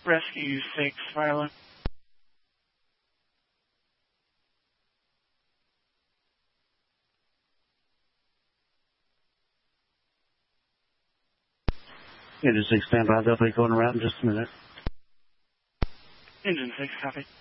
Rescue 6, Violet. Engine 6, stand by. They'll be going around in just a minute. Engine 6, copy.